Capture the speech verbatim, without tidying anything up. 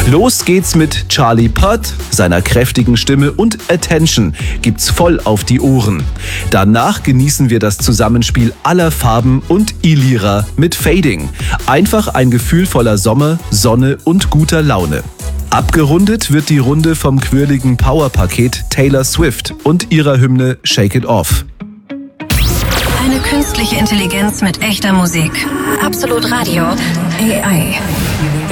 Los geht's mit Charlie Puth, seiner kräftigen Stimme und Attention gibt's voll auf die Ohren. Danach genießen wir das Zusammenspiel aller Farben und Ilira mit Fading. Einfach ein Gefühl voller Sommer, Sonne und guter Laune. Abgerundet wird die Runde vom quirligen Powerpaket Taylor Swift und ihrer Hymne Shake It Off. Eine künstliche Intelligenz mit echter Musik. Absolut Radio. A I.